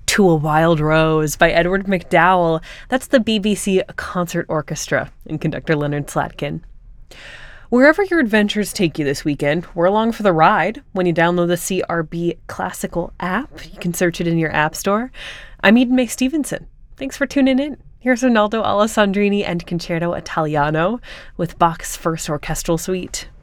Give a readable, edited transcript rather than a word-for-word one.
To a Wild Rose by Edward MacDowell. That's the BBC Concert Orchestra and conductor Leonard Slatkin. Wherever your adventures take you this weekend, we're along for the ride. When you download the CRB Classical app, you can search it in your app store. I'm Eden May Stevenson. Thanks for tuning in. Here's Ronaldo Alessandrini and Concerto Italiano with Bach's First Orchestral Suite.